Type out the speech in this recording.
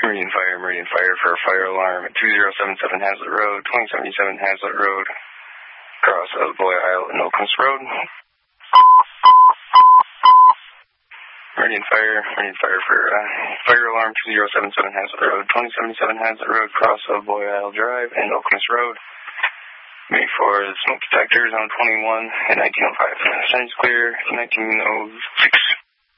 Meridian Fire for a fire alarm at 2077 Hazlitt Road, 2077 Hazlitt Road, cross of Boyle Isle and Oaklands Road. Meridian Fire for fire alarm 2077 Hazlitt Road, 2077 Hazlitt Road, cross of Boyle Isle Drive and Oaklands Road. Made for the smoke detector, zone 21 at 1905. Signs clear, 1906.